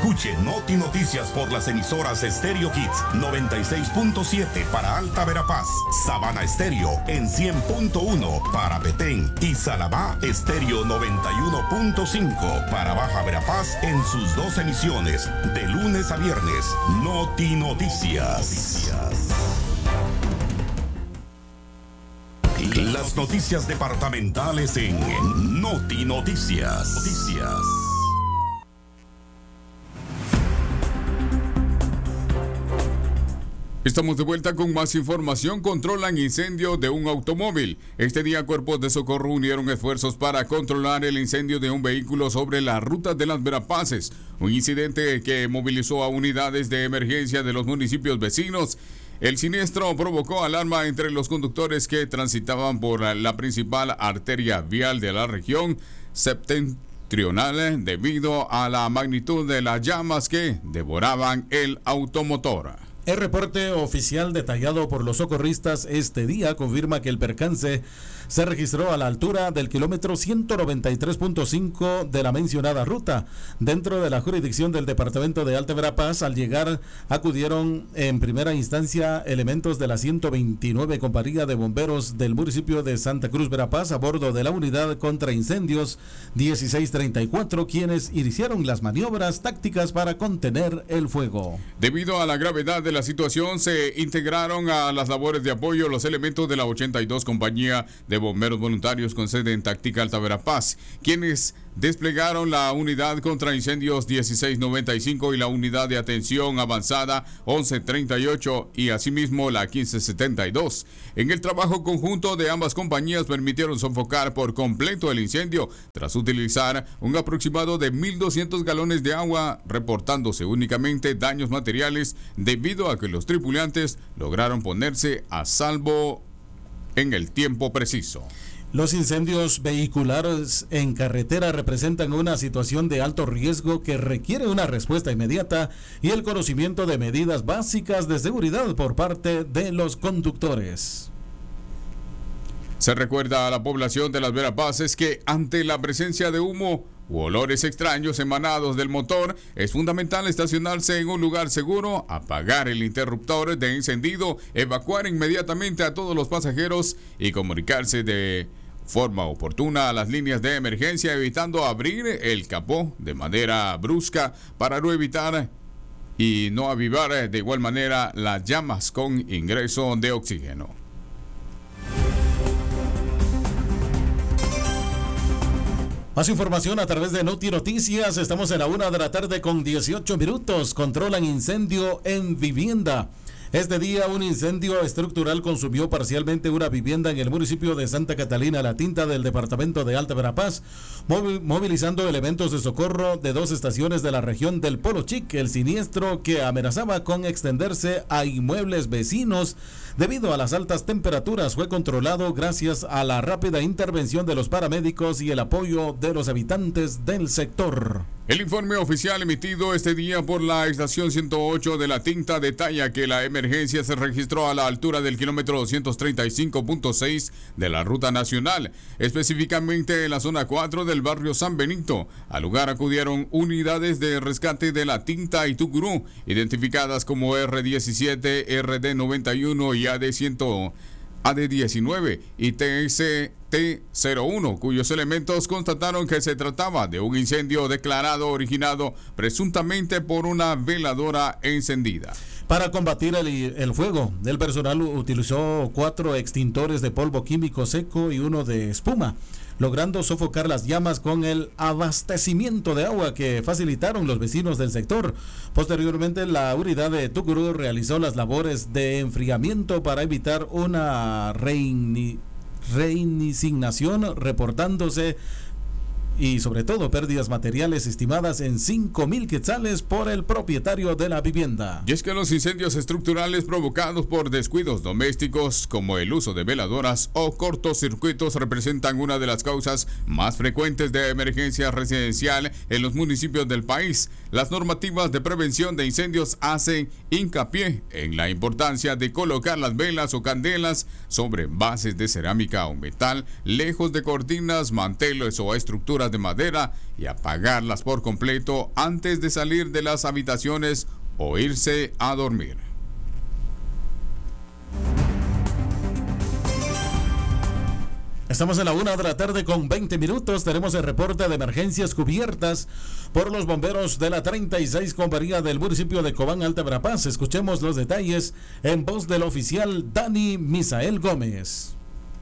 Escuche Noti Noticias por las emisoras Stereo Hits 96.7 para Alta Verapaz, Sabana Estéreo en 100.1 para Petén y Salabá Estéreo 91.5 para Baja Verapaz en sus 2 emisiones de lunes a viernes. Noti Noticias. Las noticias departamentales en Noti Noticias. Estamos de vuelta con más información. Controlan incendio de un automóvil. Este día cuerpos de socorro unieron esfuerzos para controlar el incendio de un vehículo sobre la ruta de las Verapaces. Un incidente que movilizó a unidades de emergencia de los municipios vecinos. El siniestro provocó alarma entre los conductores que transitaban por la principal arteria vial de la región septentrional debido a la magnitud de las llamas que devoraban el automotor. El reporte oficial detallado por los socorristas este día confirma que el percance se registró a la altura del kilómetro 193.5 de la mencionada ruta, dentro de la jurisdicción del departamento de Alta Verapaz. Al llegar, acudieron en primera instancia elementos de la 129 Compañía de Bomberos del municipio de Santa Cruz, Verapaz, a bordo de la unidad contra incendios 1634, quienes iniciaron las maniobras tácticas para contener el fuego. Debido a la gravedad de la situación, se integraron a las labores de apoyo los elementos de la 82 Compañía de Bomberos Voluntarios con sede en Táctica Alta Verapaz, quienes desplegaron la unidad contra incendios 1695 y la unidad de atención avanzada 1138 y asimismo la 1572. En el trabajo conjunto de ambas compañías permitieron sofocar por completo el incendio tras utilizar un aproximado de 1.200 galones de agua, reportándose únicamente daños materiales debido a que los tripulantes lograron ponerse a salvo en el tiempo preciso. Los incendios vehiculares en carretera representan una situación de alto riesgo que requiere una respuesta inmediata y el conocimiento de medidas básicas de seguridad por parte de los conductores. Se recuerda a la población de las Verapaces que ante la presencia de humo u olores extraños emanados del motor, es fundamental estacionarse en un lugar seguro, apagar el interruptor de encendido, evacuar inmediatamente a todos los pasajeros y comunicarse de forma oportuna a las líneas de emergencia, evitando abrir el capó de manera brusca para no evitar y no avivar de igual manera las llamas con ingreso de oxígeno. Más información a través de Noti Noticias. Estamos en la 1:00 con 18 minutos. Controlan incendio en vivienda. Este día un incendio estructural consumió parcialmente una vivienda en el municipio de Santa Catalina La Tinta del departamento de Alta Verapaz, movilizando elementos de socorro de 2 estaciones de la región del Polo Chic. El siniestro, que amenazaba con extenderse a inmuebles vecinos debido a las altas temperaturas, fue controlado gracias a la rápida intervención de los paramédicos y el apoyo de los habitantes del sector. El informe oficial emitido este día por la estación 108 de La Tinta detalla que la emergencia se registró a la altura del kilómetro 235.6 de la ruta nacional, específicamente en la zona 4 del barrio San Benito. Al lugar acudieron unidades de rescate de La Tinta y Tucurú, identificadas como R17, RD91 y AD19 y TST01, cuyos elementos constataron que se trataba de un incendio declarado originado presuntamente por una veladora encendida. Para combatir el fuego, el personal utilizó 4 extintores de polvo químico seco y 1 de espuma, logrando sofocar las llamas con el abastecimiento de agua que facilitaron los vecinos del sector. Posteriormente, la unidad de Tucurú realizó las labores de enfriamiento para evitar una reinignación, reportándose y sobre todo pérdidas materiales estimadas en 5,000 quetzales por el propietario de la vivienda. Y es que los incendios estructurales provocados por descuidos domésticos como el uso de veladoras o cortocircuitos representan una de las causas más frecuentes de emergencia residencial en los municipios del país. Las normativas de prevención de incendios hacen hincapié en la importancia de colocar las velas o candelas sobre bases de cerámica o metal, lejos de cortinas, manteles o estructuras lámparas de madera y apagarlas por completo antes de salir de las habitaciones o irse a dormir. Estamos en la 1 de la tarde con 20 minutos. Tenemos el reporte de emergencias cubiertas por los bomberos de la 36 compañía del municipio de Cobán, Alta Verapaz. Escuchemos los detalles en voz del oficial Dani Misael Gómez.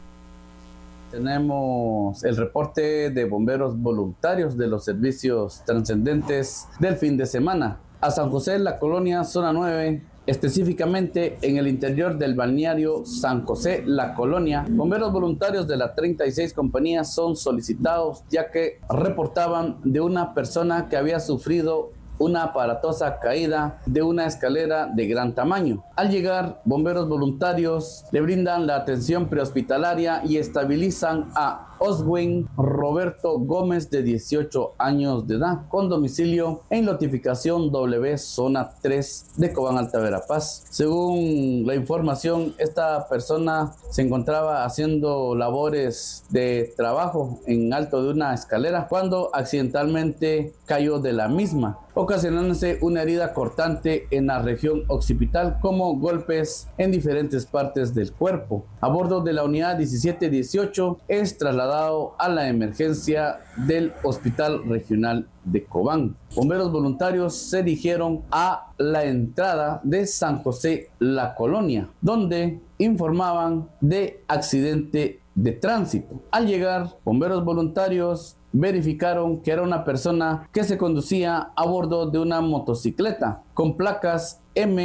Tenemos el reporte de bomberos voluntarios de los servicios trascendentes del fin de semana. A San José, la colonia Zona 9, específicamente en el interior del balneario San José, la colonia, bomberos voluntarios de la 36 compañía son solicitados ya que reportaban de una persona que había sufrido una aparatosa caída de una escalera de gran tamaño. Al llegar, bomberos voluntarios le brindan la atención prehospitalaria y estabilizan a Oswin Roberto Gómez, de 18 años de edad, con domicilio en notificación W zona 3 de Cobán, Alta Verapaz. Según la información, esta persona se encontraba haciendo labores de trabajo en alto de una escalera cuando accidentalmente cayó de la misma, ocasionándose una herida cortante en la región occipital, como golpes en diferentes partes del cuerpo. A bordo de la unidad 1718 es trasladado a la emergencia del Hospital Regional de Cobán. Bomberos voluntarios se dirigieron a la entrada de San José, la colonia, donde informaban de accidente de tránsito. Al llegar, bomberos voluntarios verificaron que era una persona que se conducía a bordo de una motocicleta con placas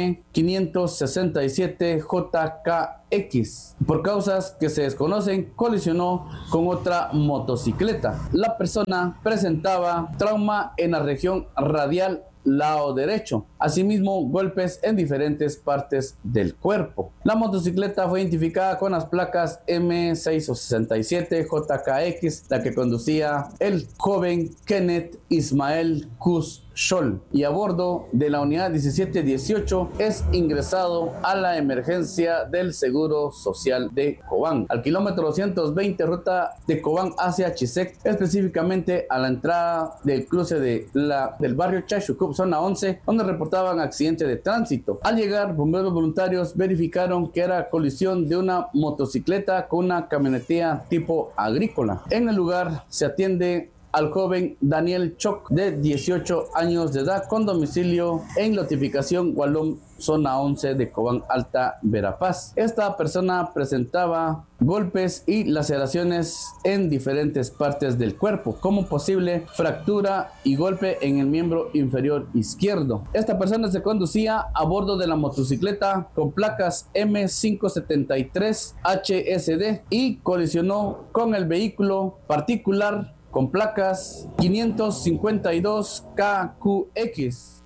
M567JKX. Por causas que se desconocen, colisionó con otra motocicleta. La persona presentaba trauma en la región radial lado derecho, asimismo golpes en diferentes partes del cuerpo. La motocicleta fue identificada con las placas M667JKX, la que conducía el joven Kenneth Ismael Cus Scholl, y a bordo de la unidad 1718 es ingresado a la emergencia del Seguro Social de Cobán, al kilómetro 220, ruta de Cobán hacia Chisec, específicamente a la entrada del cruce del barrio Chachucup, zona 11, donde reportaban accidente de tránsito. Al llegar, bomberos voluntarios verificaron que era colisión de una motocicleta con una camioneta tipo agrícola. En el lugar se atiende al joven Daniel Choc, de 18 años de edad, con domicilio en notificación Gualón, zona 11 de Cobán, Alta Verapaz. Esta persona presentaba golpes y laceraciones en diferentes partes del cuerpo, como posible fractura y golpe en el miembro inferior izquierdo. Esta persona se conducía a bordo de la motocicleta con placas M573HSD y colisionó con el vehículo particular con placas 552KQX.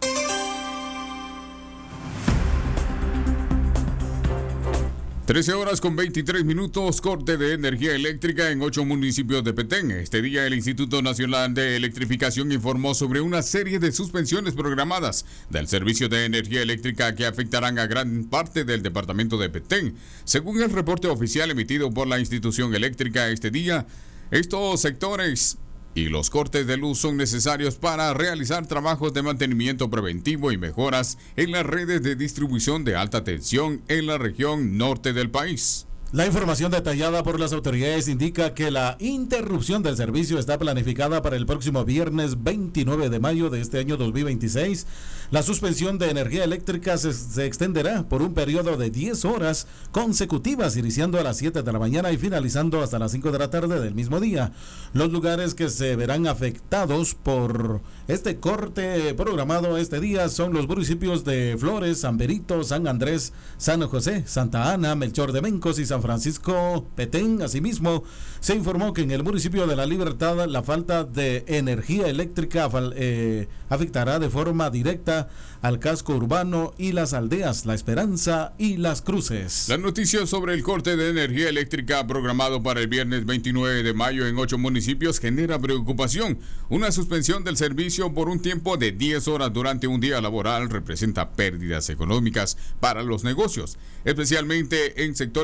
(13:23), corte de energía eléctrica en 8 municipios de Petén. Este día el Instituto Nacional de Electrificación informó sobre una serie de suspensiones programadas del servicio de energía eléctrica que afectarán a gran parte del departamento de Petén. Según el reporte oficial emitido por la institución eléctrica este día, estos sectores y los cortes de luz son necesarios para realizar trabajos de mantenimiento preventivo y mejoras en las redes de distribución de alta tensión en la región norte del país. La información detallada por las autoridades indica que la interrupción del servicio está planificada para el próximo viernes 29 de mayo de este año 2026. La suspensión de energía eléctrica se extenderá por un periodo de 10 horas consecutivas, iniciando a las 7 de la mañana y finalizando hasta las 5 de la tarde del mismo día. Los lugares que se verán afectados por este corte programado este día son los municipios de Flores, San Benito, San Andrés, San José, Santa Ana, Melchor de Mencos y San Francisco Petén. Asimismo, se informó que en el municipio de La Libertad la falta de energía eléctrica afectará de forma directa al casco urbano y las aldeas La Esperanza y Las Cruces. La noticia sobre el corte de energía eléctrica programado para el viernes 29 de mayo en 8 municipios genera preocupación. Una suspensión del servicio por un tiempo de 10 horas durante un día laboral representa pérdidas económicas para los negocios, especialmente en sectores claves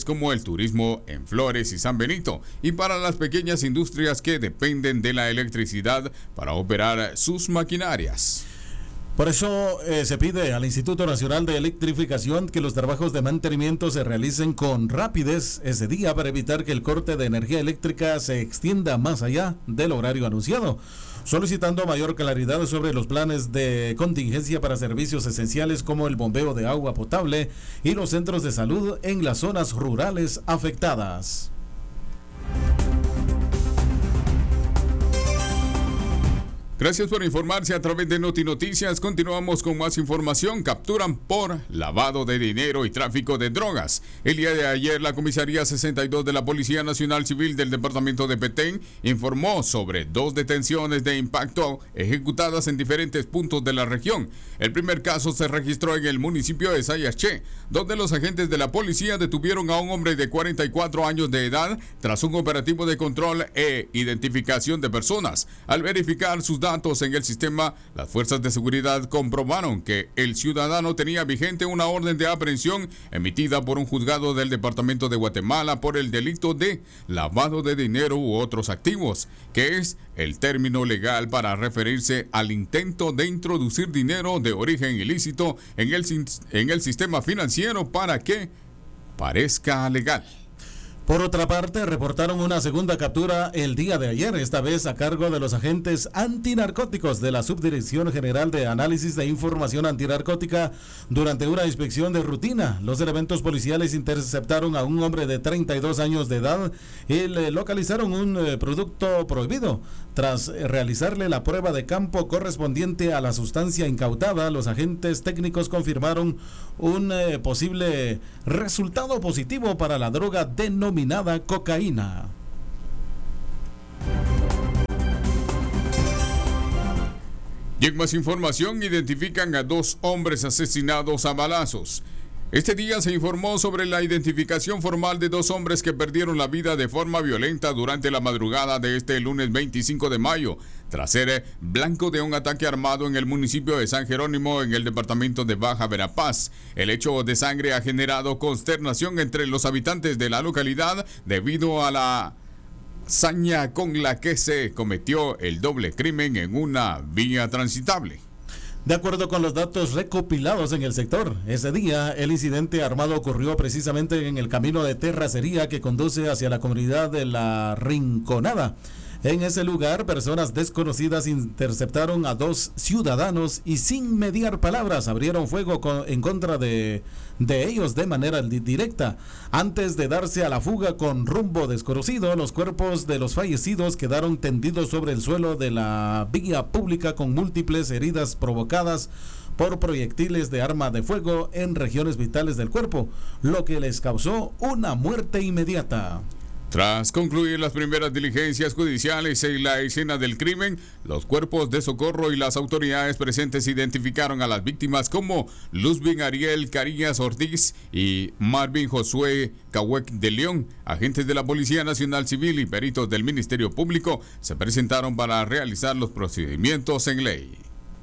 tales como el turismo en Flores y San Benito, y para las pequeñas industrias que dependen de la electricidad para operar sus maquinarias. Por eso se pide al Instituto Nacional de Electrificación que los trabajos de mantenimiento se realicen con rapidez ese día para evitar que el corte de energía eléctrica se extienda más allá del horario anunciado, solicitando mayor claridad sobre los planes de contingencia para servicios esenciales como el bombeo de agua potable y los centros de salud en las zonas rurales afectadas. Gracias por informarse a través de Noti Noticias. Continuamos con más información. Capturan por lavado de dinero y tráfico de drogas. El día de ayer, la Comisaría 62 de la Policía Nacional Civil del Departamento de Petén informó sobre 2 detenciones de impacto ejecutadas en diferentes puntos de la región. El primer caso se registró en el municipio de Sayaché, donde los agentes de la policía detuvieron a un hombre de 44 años de edad tras un operativo de control e identificación de personas. Al verificar sus datos en el sistema, las fuerzas de seguridad comprobaron que el ciudadano tenía vigente una orden de aprehensión emitida por un juzgado del Departamento de Guatemala por el delito de lavado de dinero u otros activos, que es el término legal para referirse al intento de introducir dinero de origen ilícito en el sistema financiero para que parezca legal. Por otra parte, reportaron una segunda captura el día de ayer, esta vez a cargo de los agentes antinarcóticos de la Subdirección General de Análisis de Información Antinarcótica durante una inspección de rutina. Los elementos policiales interceptaron a un hombre de 32 años de edad y le localizaron un producto prohibido. Tras realizarle la prueba de campo correspondiente a la sustancia incautada, los agentes técnicos confirmaron un posible resultado positivo para la droga denominada cocaína. Y en más información, identifican a 2 hombres asesinados a balazos. Este día se informó sobre la identificación formal de 2 hombres que perdieron la vida de forma violenta durante la madrugada de este lunes 25 de mayo, tras ser blanco de un ataque armado en el municipio de San Jerónimo, en el departamento de Baja Verapaz. El hecho de sangre ha generado consternación entre los habitantes de la localidad debido a la saña con la que se cometió el doble crimen en una vía transitable. De acuerdo con los datos recopilados en el sector, ese día el incidente armado ocurrió precisamente en el camino de terracería que conduce hacia la comunidad de La Rinconada. En ese lugar, personas desconocidas interceptaron a 2 ciudadanos y sin mediar palabras abrieron fuego en contra de ellos de manera directa. Antes de darse a la fuga con rumbo desconocido, los cuerpos de los fallecidos quedaron tendidos sobre el suelo de la vía pública con múltiples heridas provocadas por proyectiles de arma de fuego en regiones vitales del cuerpo, lo que les causó una muerte inmediata. Tras concluir las primeras diligencias judiciales en la escena del crimen, los cuerpos de socorro y las autoridades presentes identificaron a las víctimas como Luzbin Ariel Carías Ortiz y Marvin Josué Cahuec de León. Agentes de la Policía Nacional Civil y peritos del Ministerio Público se presentaron para realizar los procedimientos en ley.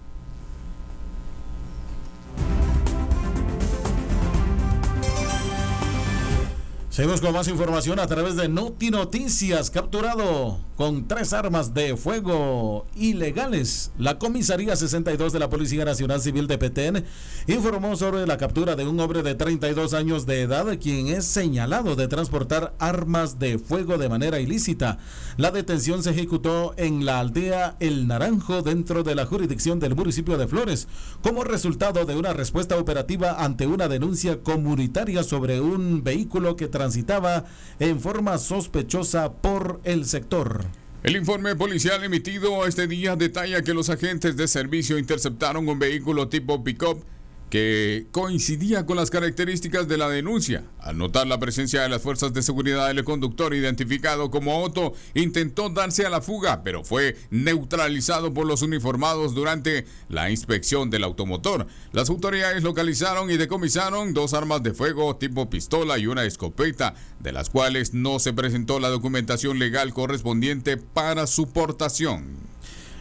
Seguimos con más información a través de Noti Noticias. Capturado con 3 armas de fuego ilegales, la Comisaría 62 de la Policía Nacional Civil de Petén informó sobre la captura de un hombre de 32 años de edad, quien es señalado de transportar armas de fuego de manera ilícita. La detención se ejecutó en la aldea El Naranjo, dentro de la jurisdicción del municipio de Flores, como resultado de una respuesta operativa ante una denuncia comunitaria sobre un vehículo que transitaba en forma sospechosa por el sector. El informe policial emitido este día detalla que los agentes de servicio interceptaron un vehículo tipo pick-up que coincidía con las características de la denuncia. Al notar la presencia de las fuerzas de seguridad, el conductor, identificado como Otto, intentó darse a la fuga, pero fue neutralizado por los uniformados durante la inspección del automotor. Las autoridades localizaron y decomisaron 2 armas de fuego tipo pistola y una escopeta, de las cuales no se presentó la documentación legal correspondiente para su portación.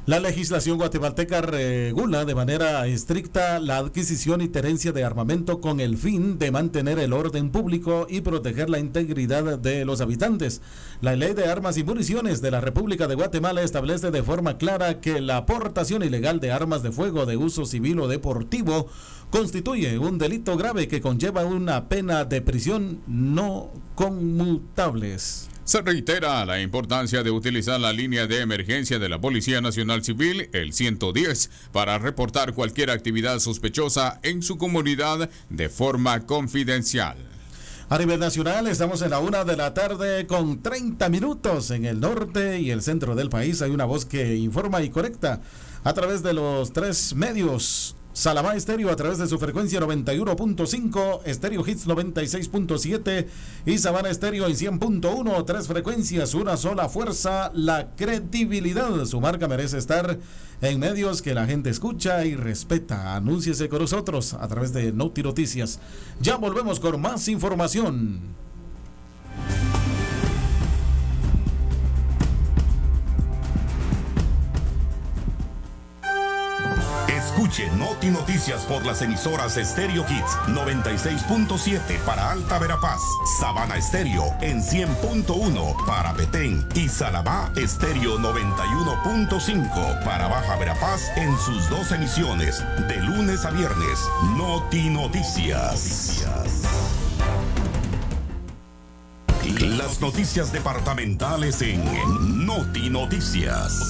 La legislación guatemalteca regula de manera estricta la adquisición y tenencia de armamento con el fin de mantener el orden público y proteger la integridad de los habitantes. La Ley de Armas y Municiones de la República de Guatemala establece de forma clara que la aportación ilegal de armas de fuego de uso civil o deportivo constituye un delito grave que conlleva una pena de prisión no conmutables. Se reitera la importancia de utilizar la línea de emergencia de la Policía Nacional Civil, el 110, para reportar cualquier actividad sospechosa en su comunidad de forma confidencial. A nivel nacional, estamos en la 1:30 p.m. En el norte y el centro del país hay una voz que informa y conecta a través de los 3 medios. Salamá Estéreo a través de su frecuencia 91.5, Estéreo Hits 96.7 y Sabana Estéreo en 100.1, 3 frecuencias, una sola fuerza, la credibilidad. Su marca merece estar en medios que la gente escucha y respeta. Anúnciese con nosotros a través de Noti Noticias. Ya volvemos con más información. Escuche Noti Noticias por las emisoras Estéreo Hits 96.7 para Alta Verapaz, Sabana Estéreo en 100.1 para Petén y Salamá Estéreo 91.5 para Baja Verapaz en sus 2 emisiones de lunes a viernes. Noti Noticias. Las noticias departamentales en Noti Noticias.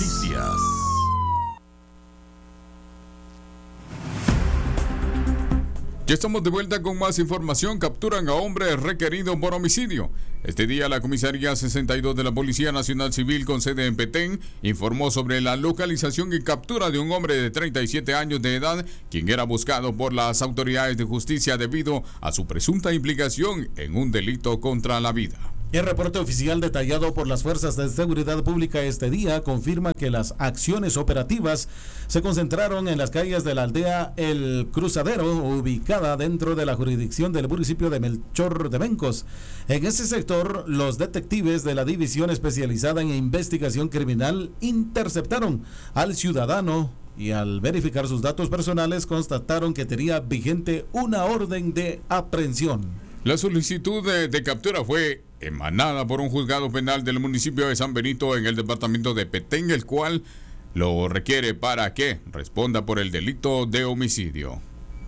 Ya estamos de vuelta con más información. Capturan a hombre requerido por homicidio. Este día la Comisaría 62 de la Policía Nacional Civil con sede en Petén informó sobre la localización y captura de un hombre de 37 años de edad, quien era buscado por las autoridades de justicia debido a su presunta implicación en un delito contra la vida. El reporte oficial detallado por las Fuerzas de Seguridad Pública este día confirma que las acciones operativas se concentraron en las calles de la aldea El Cruzadero, ubicada dentro de la jurisdicción del municipio de Melchor de Mencos. En ese sector, los detectives de la División Especializada en Investigación Criminal interceptaron al ciudadano y al verificar sus datos personales constataron que tenía vigente una orden de aprehensión. La solicitud de captura fue emanada por un juzgado penal del municipio de San Benito en el departamento de Petén, el cual lo requiere para que responda por el delito de homicidio.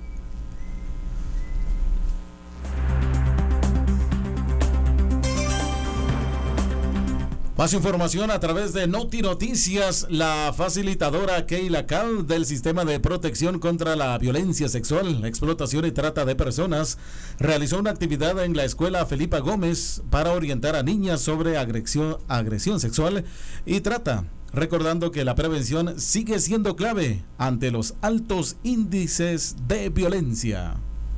Más información a través de Noti Noticias. La facilitadora Keila Cal del Sistema de Protección contra la Violencia Sexual, Explotación y Trata de Personas realizó una actividad en la Escuela Felipa Gómez para orientar a niñas sobre agresión sexual y trata, recordando que la prevención sigue siendo clave ante los altos índices de violencia.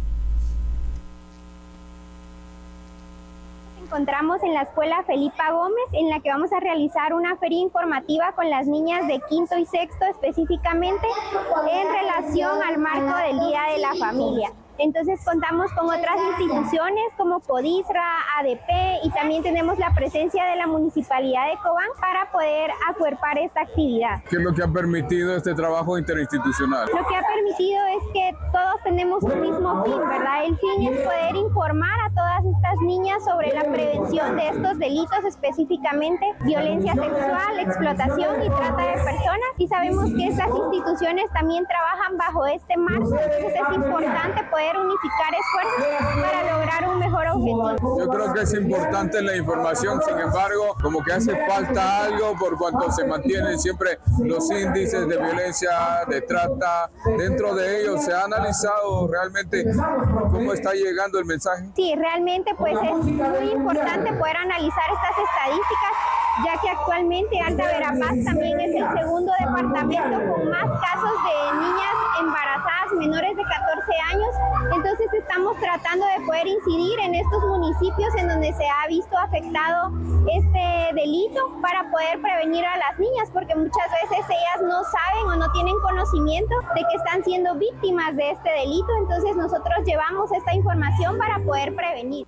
Encontramos en la Escuela Felipa Gómez, en la que vamos a realizar una feria informativa con las niñas de quinto y sexto específicamente en relación al marco del Día de la Familia. Entonces contamos con otras instituciones como CODISRA, ADP y también tenemos la presencia de la Municipalidad de Cobán para poder acuerpar esta actividad. ¿Qué es lo que ha permitido este trabajo interinstitucional? Lo que ha permitido es que todos tenemos un mismo fin, ¿verdad? El fin es poder informar a todas estas niñas sobre la prevención de estos delitos, específicamente violencia sexual, explotación y trata de personas. Y sabemos que estas instituciones también trabajan bajo este marco, entonces es importante poder unificar esfuerzos para lograr un mejor objetivo. Yo creo que es importante la información, sin embargo, como que hace falta algo por cuanto se mantienen siempre los índices de violencia, de trata. Dentro de ellos, ¿se ha analizado realmente cómo está llegando el mensaje? Sí, realmente pues es muy importante poder analizar estas estadísticas, ya que actualmente Alta Verapaz también es el segundo departamento con más casos de niñas embarazadas menores de 14 años. Entonces estamos tratando de poder incidir en estos municipios en donde se ha visto afectado este delito para poder prevenir a las niñas, porque muchas veces ellas no saben o no tienen conocimiento de que están siendo víctimas de este delito. Entonces nosotros llevamos esta información para poder prevenir.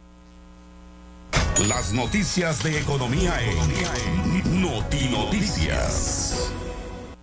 Las noticias de economía en Noti Noticias.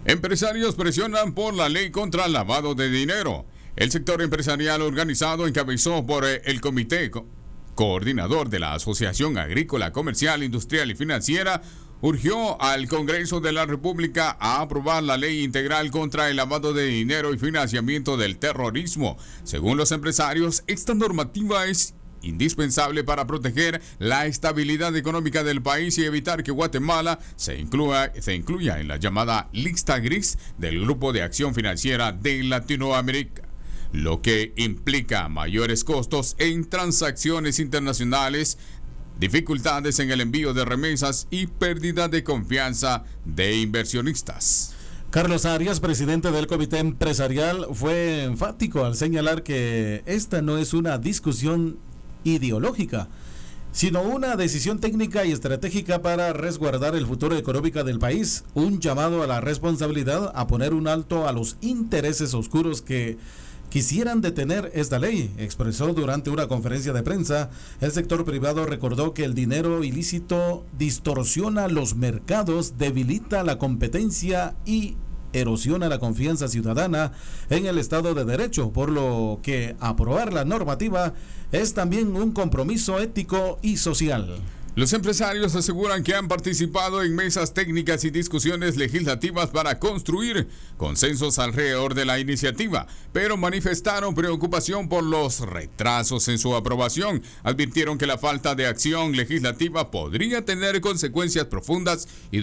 Empresarios presionan por la ley contra el lavado de dinero. El sector empresarial organizado, encabezado por el Comité Coordinador de la Asociación Agrícola, Comercial, Industrial y Financiera, urgió al Congreso de la República a aprobar la ley integral contra el lavado de dinero y financiamiento del terrorismo. Según los empresarios, esta normativa es indispensable para proteger la estabilidad económica del país y evitar que Guatemala se incluya en la llamada lista gris del Grupo de Acción Financiera de Latinoamérica, lo que implica mayores costos en transacciones internacionales, dificultades en el envío de remesas y pérdida de confianza de inversionistas. Carlos Arias, presidente del Comité Empresarial, fue enfático al señalar que esta no es una discusión ideológica, sino una decisión técnica y estratégica para resguardar el futuro económico del país, un llamado a la responsabilidad, a poner un alto a los intereses oscuros que quisieran detener esta ley, expresó durante una conferencia de prensa. El sector privado recordó que el dinero ilícito distorsiona los mercados, debilita la competencia y erosiona la confianza ciudadana en el Estado de Derecho, por lo que aprobar la normativa es también un compromiso ético y social. Los empresarios aseguran que han participado en mesas técnicas y discusiones legislativas para construir consensos alrededor de la iniciativa, pero manifestaron preocupación por los retrasos en su aprobación. Advirtieron que la falta de acción legislativa podría tener consecuencias profundas y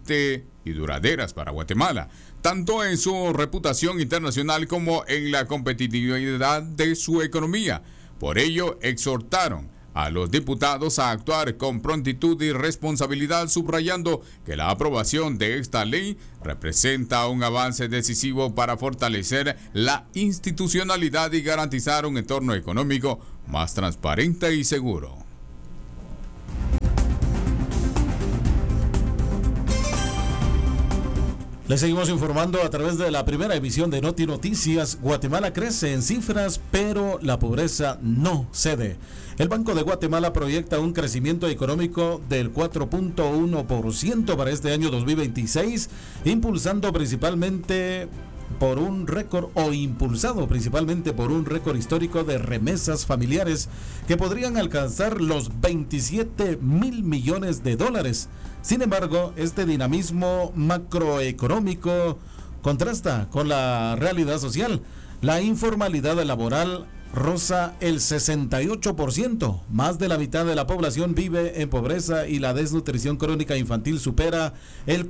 duraderas para Guatemala, tanto en su reputación internacional como en la competitividad de su economía. Por ello, exhortaron a los diputados a actuar con prontitud y responsabilidad, subrayando que la aprobación de esta ley representa un avance decisivo para fortalecer la institucionalidad y garantizar un entorno económico más transparente y seguro. Les seguimos informando a través de la primera emisión de Noti Noticias. Guatemala crece en cifras, pero la pobreza no cede. El Banco de Guatemala proyecta un crecimiento económico del 4.1% para este año 2026, impulsado principalmente por un récord histórico de remesas familiares que podrían alcanzar los 27 mil millones de dólares. Sin embargo, este dinamismo macroeconómico contrasta con la realidad social. La informalidad laboral roza el 68%. Más de la mitad de la población vive en pobreza y la desnutrición crónica infantil supera el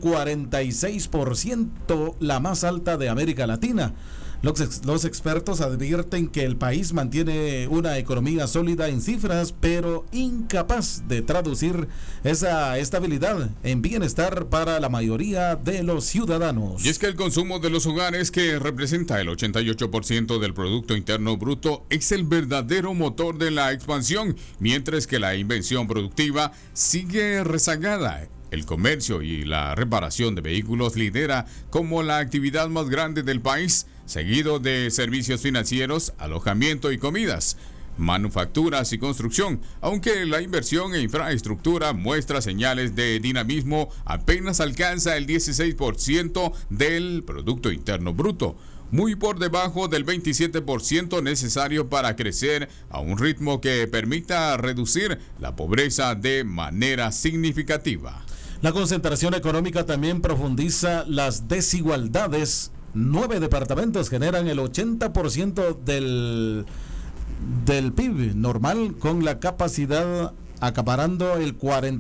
46%, la más alta de América Latina. Los expertos advierten que el país mantiene una economía sólida en cifras, pero incapaz de traducir esa estabilidad en bienestar para la mayoría de los ciudadanos. Y es que el consumo de los hogares, que representa el 88% del Producto Interno Bruto, es el verdadero motor de la expansión, mientras que la inversión productiva sigue rezagada. El comercio y la reparación de vehículos lidera como la actividad más grande del país, seguido de servicios financieros, alojamiento y comidas, manufacturas y construcción. Aunque la inversión en infraestructura muestra señales de dinamismo, apenas alcanza el 16% del Producto Interno Bruto, muy por debajo del 27% necesario para crecer a un ritmo que permita reducir la pobreza de manera significativa. La concentración económica también profundiza las desigualdades. 9 departamentos generan el 80% del PIB normal, con la capacidad acaparando el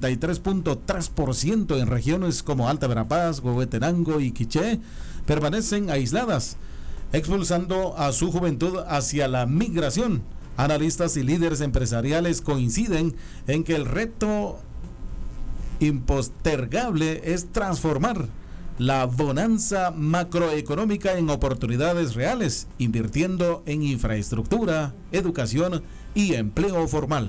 43.3% en regiones como Alta Verapaz, Huehuetenango y Quiché, permanecen aisladas, expulsando a su juventud hacia la migración. Analistas y líderes empresariales coinciden en que el reto impostergable es transformar la bonanza macroeconómica en oportunidades reales, invirtiendo en infraestructura, educación y empleo formal.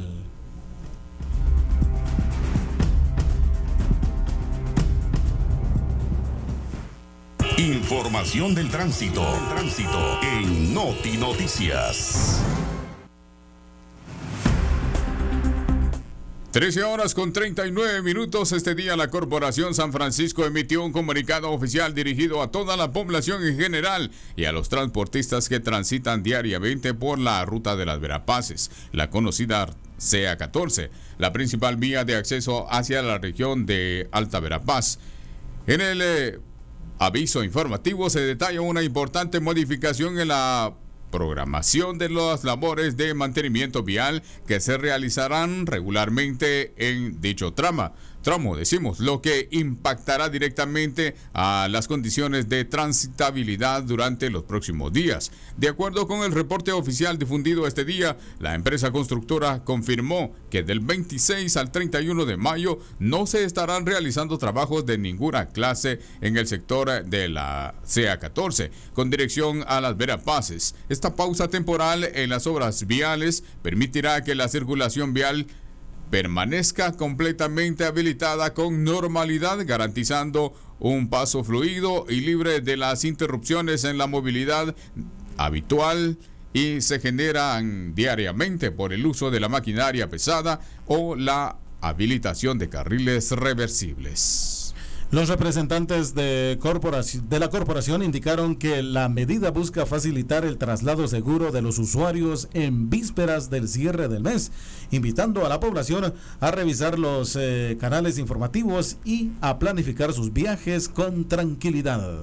Información del tránsito en Noti Noticias. 13:39. Este día la Corporación San Francisco emitió un comunicado oficial dirigido a toda la población en general y a los transportistas que transitan diariamente por la ruta de las Verapaces, la conocida CA14, la principal vía de acceso hacia la región de Alta Verapaz. En el aviso informativo se detalla una importante modificación en la programación de las labores de mantenimiento vial que se realizarán regularmente en dicho tramo, lo que impactará directamente a las condiciones de transitabilidad durante los próximos días. De acuerdo con el reporte oficial difundido este día, la empresa constructora confirmó que del 26 al 31 de mayo no se estarán realizando trabajos de ninguna clase en el sector de la CA14 con dirección a las Verapaces. Esta pausa temporal en las obras viales permitirá que la circulación vial permanezca completamente habilitada con normalidad, garantizando un paso fluido y libre de las interrupciones en la movilidad habitual y se generan diariamente por el uso de la maquinaria pesada o la habilitación de carriles reversibles. Los representantes de la corporación indicaron que la medida busca facilitar el traslado seguro de los usuarios en vísperas del cierre del mes, invitando a la población a revisar los canales informativos y a planificar sus viajes con tranquilidad.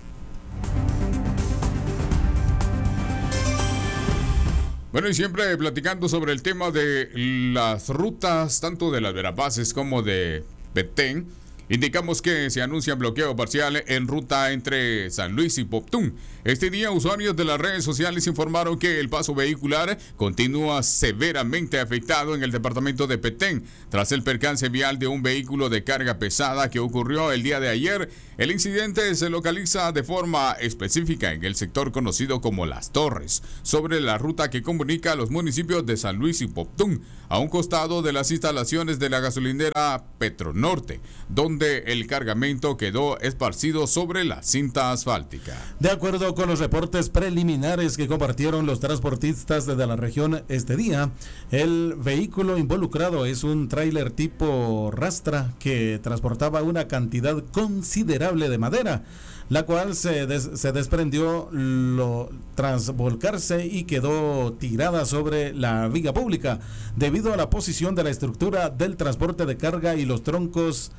Bueno, y siempre platicando sobre el tema de las rutas, tanto de las Verapaces como de Petén, indicamos que se anuncia bloqueo parcial en ruta entre San Luis y Poptún. Este día, usuarios de las redes sociales informaron que el paso vehicular continúa severamente afectado en el departamento de Petén. Tras el percance vial de un vehículo de carga pesada que ocurrió el día de ayer, el incidente se localiza de forma específica en el sector conocido como Las Torres, sobre la ruta que comunica a los municipios de San Luis y Poptún, a un costado de las instalaciones de la gasolinera Petronorte, donde el cargamento quedó esparcido sobre la cinta asfáltica. De acuerdo con los reportes preliminares que compartieron los transportistas desde la región este día, el vehículo involucrado es un tráiler tipo Rastra que transportaba una cantidad considerable de madera, la cual se desprendió tras volcarse y quedó tirada sobre la vía pública debido a la posición de la estructura del transporte de carga y los troncos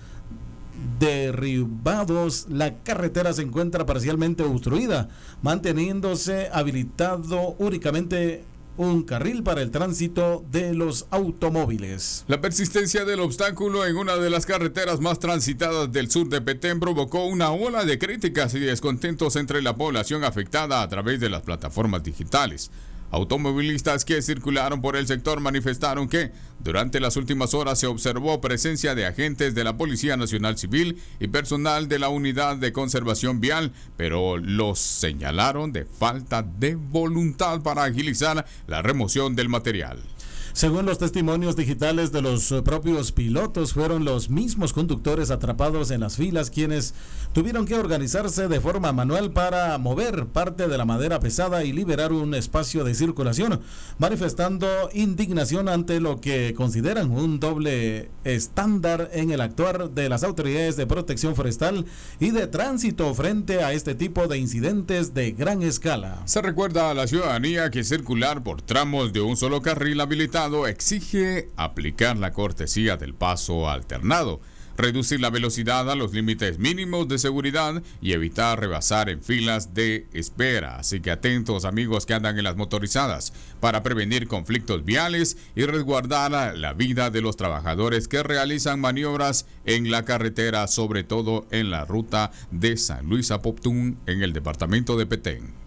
derribados. La carretera se encuentra parcialmente obstruida, manteniéndose habilitado únicamente un carril para el tránsito de los automóviles. La persistencia del obstáculo en una de las carreteras más transitadas del sur de Petén provocó una ola de críticas y descontentos entre la población afectada a través de las plataformas digitales. Automovilistas que circularon por el sector manifestaron que durante las últimas horas se observó presencia de agentes de la Policía Nacional Civil y personal de la Unidad de Conservación Vial, pero los señalaron de falta de voluntad para agilizar la remoción del material. Según los testimonios digitales de los propios pilotos, fueron los mismos conductores atrapados en las filas quienes tuvieron que organizarse de forma manual para mover parte de la madera pesada y liberar un espacio de circulación, manifestando indignación ante lo que consideran un doble estándar en el actuar de las autoridades de protección forestal y de tránsito frente a este tipo de incidentes de gran escala. Se recuerda a la ciudadanía que circular por tramos de un solo carril habilitado exige aplicar la cortesía del paso alternado, reducir la velocidad a los límites mínimos de seguridad y evitar rebasar en filas de espera. Así que atentos, amigos que andan en las motorizadas, para prevenir conflictos viales y resguardar la vida de los trabajadores que realizan maniobras en la carretera, sobre todo en la ruta de San Luis a Poptún en el departamento de Petén.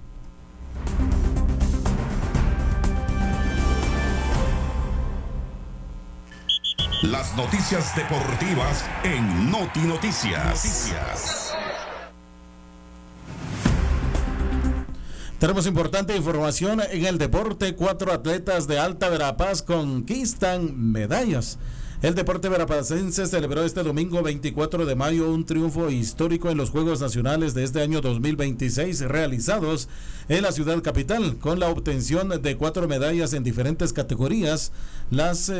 Las noticias deportivas en Noti Noticias. Tenemos importante información en el deporte. 4 atletas de Alta Verapaz conquistan medallas El deporte verapacense celebró este domingo 24 de mayo un triunfo histórico en los Juegos Nacionales de este año 2026 realizados en la ciudad capital, con la obtención de 4 medallas en diferentes categorías. Las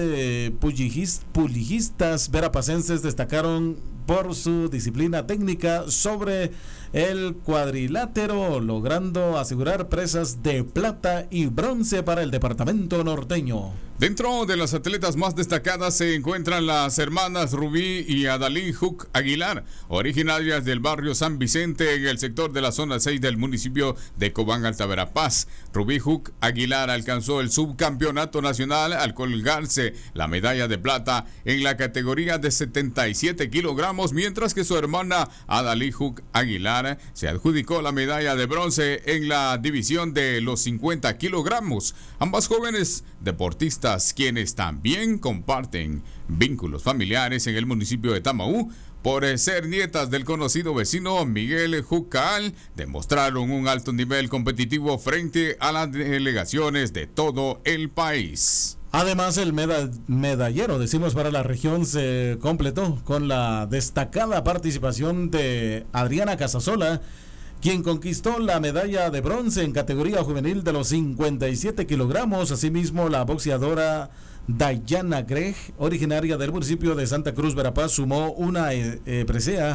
pugilistas verapacenses destacaron por su disciplina técnica sobre el cuadrilátero, logrando asegurar presas de plata y bronce para el departamento norteño. Dentro de las atletas más destacadas se encuentran las hermanas Rubí y Adalí Huc Aguilar, originarias del barrio San Vicente en el sector de la zona 6 del municipio de Cobán, Alta Verapaz. Rubí Huc Aguilar alcanzó el subcampeonato nacional al colgarse la medalla de plata en la categoría de 77 kilogramos, mientras que su hermana Adalí Huc Aguilar se adjudicó la medalla de bronce en la división de los 50 kilogramos. Ambas jóvenes deportistas, quienes también comparten vínculos familiares en el municipio de Tamaú, por ser nietas del conocido vecino Miguel Jucal, demostraron un alto nivel competitivo frente a las delegaciones de todo el país. Además, el medallero, decimos, para la región se completó con la destacada participación de Adriana Casasola, quien conquistó la medalla de bronce en categoría juvenil de los 57 kilogramos. Asimismo, la boxeadora Dayana Gregg, originaria del municipio de Santa Cruz, Verapaz, sumó una presea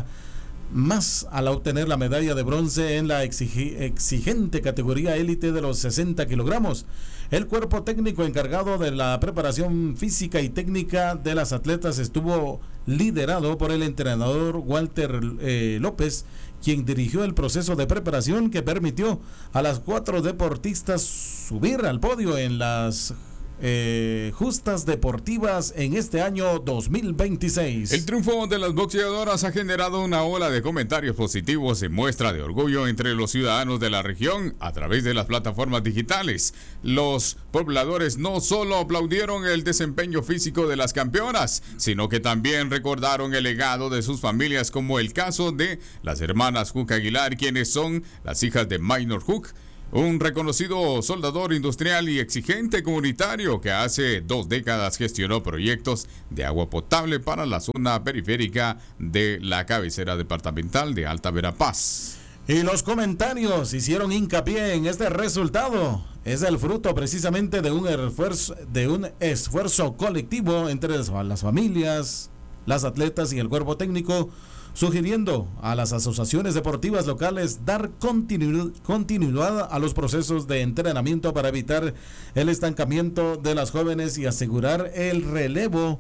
más al obtener la medalla de bronce en la exigente categoría élite de los 60 kilogramos. El cuerpo técnico encargado de la preparación física y técnica de las atletas estuvo liderado por el entrenador Walter López, quien dirigió el proceso de preparación que permitió a las 4 deportistas subir al podio en las justas deportivas en este año 2026. El triunfo de las boxeadoras ha generado una ola de comentarios positivos y muestra de orgullo entre los ciudadanos de la región a través de las plataformas digitales. Los pobladores no solo aplaudieron el desempeño físico de las campeonas, sino que también recordaron el legado de sus familias, como el caso de las hermanas Huc Aguilar, quienes son las hijas de Maynor Huc, un reconocido soldador industrial y exigente comunitario que hace 2 décadas gestionó proyectos de agua potable para la zona periférica de la cabecera departamental de Alta Verapaz. Y los comentarios hicieron hincapié en este resultado. Es el fruto precisamente de un esfuerzo colectivo entre las familias, las atletas y el cuerpo técnico, sugiriendo a las asociaciones deportivas locales dar continuidad a los procesos de entrenamiento para evitar el estancamiento de las jóvenes y asegurar el relevo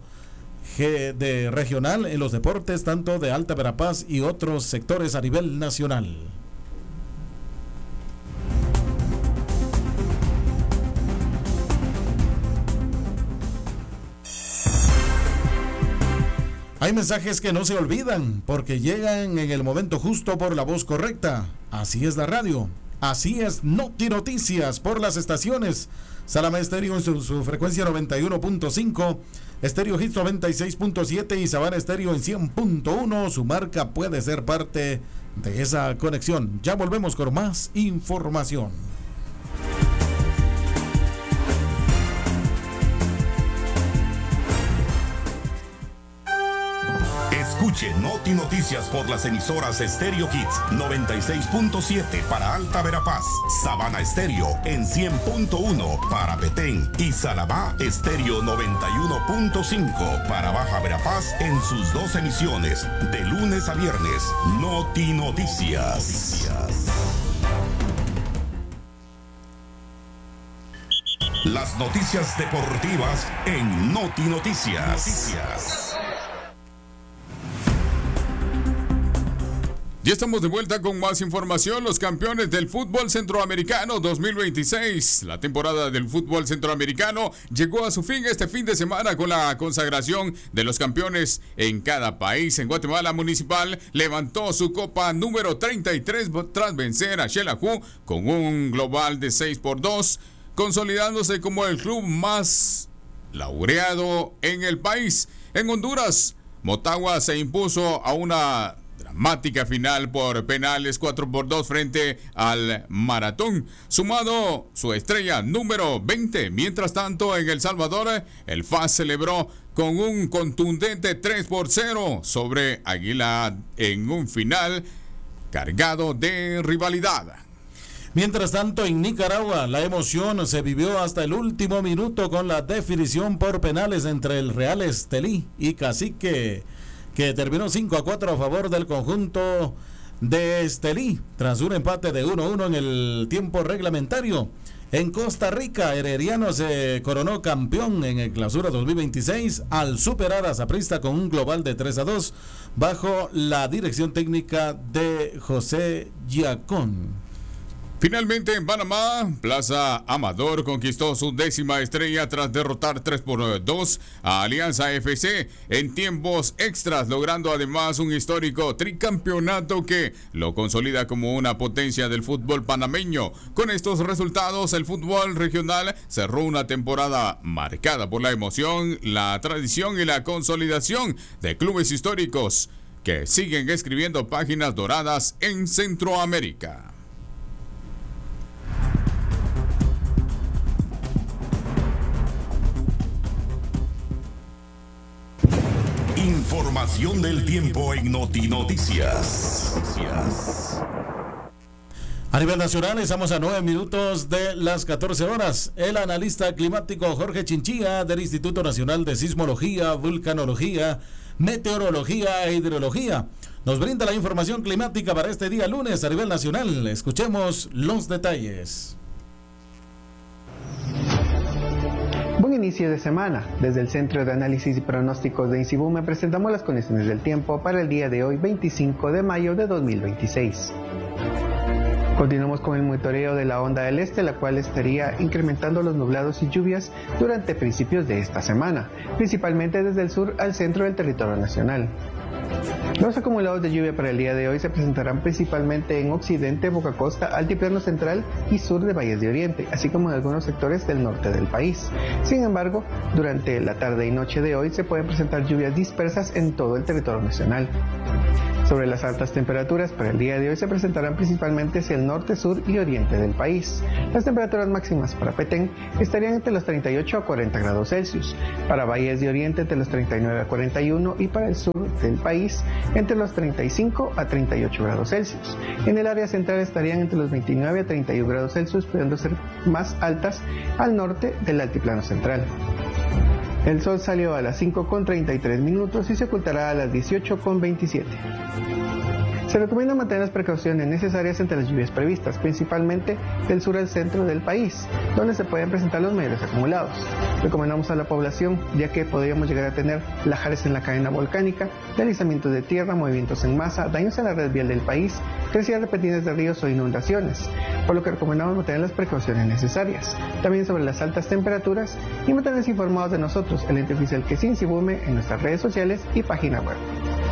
regional en los deportes, tanto de Alta Verapaz y otros sectores a nivel nacional. Hay mensajes que no se olvidan porque llegan en el momento justo por la voz correcta. Así es la radio. Así es Noti Noticias por las estaciones Salama Estéreo en su frecuencia 91.5, Estéreo Hits 96.7 y Sabana Estéreo en 100.1. Su marca puede ser parte de esa conexión. Ya volvemos con más información. Escuche Noti Noticias por las emisoras Estéreo Hits 96.7 para Alta Verapaz, Sabana Estéreo en 100.1 para Petén y Salabá Estéreo 91.5 para Baja Verapaz en sus 2 emisiones de lunes a viernes. Noti Noticias. Las noticias deportivas en Noti Noticias. Ya estamos de vuelta con más información. Los campeones del fútbol centroamericano 2026. La temporada del fútbol centroamericano llegó a su fin este fin de semana con la consagración de los campeones en cada país. En Guatemala, Municipal levantó su copa número 33 tras vencer a Xelajú con un global de 6-2, consolidándose como el club más laureado en el país. En Honduras, Motagua se impuso a una dramática final por penales 4-2 frente al Maratón, sumado su estrella número 20. Mientras tanto, en El Salvador, el FAS celebró con un contundente 3-0 sobre Águila en un final cargado de rivalidad. Mientras tanto, en Nicaragua, la emoción se vivió hasta el último minuto con la definición por penales entre el Real Estelí y Cacique, que terminó 5-4 a favor del conjunto de Estelí, tras un empate de 1-1 en el tiempo reglamentario. En Costa Rica, Herediano se coronó campeón en el Clausura 2026 al superar a Saprissa con un global de 3-2 bajo la dirección técnica de José Giacón. Finalmente, en Panamá, Plaza Amador conquistó su 10ª estrella tras derrotar 3-2 a Alianza FC en tiempos extras, logrando además un histórico tricampeonato que lo consolida como una potencia del fútbol panameño. Con estos resultados, el fútbol regional cerró una temporada marcada por la emoción, la tradición y la consolidación de clubes históricos que siguen escribiendo páginas doradas en Centroamérica. Información del tiempo en Noticias. A nivel nacional, estamos a 9 minutos de las 14 horas. El analista climático Jorge Chinchilla del Instituto Nacional de Sismología, Vulcanología, Meteorología e Hidrología nos brinda la información climática para este día lunes a nivel nacional. Escuchemos los detalles. Buen inicio de semana. Desde el Centro de Análisis y Pronósticos de INSIBUME presentamos las condiciones del tiempo para el día de hoy, 25 de mayo de 2026. Continuamos con el monitoreo de la onda del este, la cual estaría incrementando los nublados y lluvias durante principios de esta semana, principalmente desde el sur al centro del territorio nacional. Los acumulados de lluvia para el día de hoy se presentarán principalmente en occidente, Boca Costa, altiplano central y sur de Valles de Oriente, así como en algunos sectores del norte del país. Sin embargo, durante la tarde y noche de hoy se pueden presentar lluvias dispersas en todo el territorio nacional. Sobre las altas temperaturas, para el día de hoy se presentarán principalmente hacia el norte, sur y oriente del país. Las temperaturas máximas para Petén estarían entre los 38 a 40 grados Celsius, para Valles de Oriente entre los 39 a 41 y para el sur del país entre los 35 a 38 grados Celsius. En el área central estarían entre los 29 a 31 grados Celsius, pudiendo ser más altas al norte del altiplano central. El sol salió a las 5:33 y se ocultará a las 18:27. Se recomienda mantener las precauciones necesarias ante las lluvias previstas, principalmente del sur al centro del país, donde se pueden presentar los mayores acumulados. Recomendamos a la población, ya que podríamos llegar a tener lajares en la cadena volcánica, deslizamientos de tierra, movimientos en masa, daños en la red vial del país, crecidas repentinas de ríos o inundaciones, por lo que recomendamos mantener las precauciones necesarias. También sobre las altas temperaturas y mantenerse informados de nosotros, el ente oficial que es INSIBUME, en nuestras redes sociales y página web.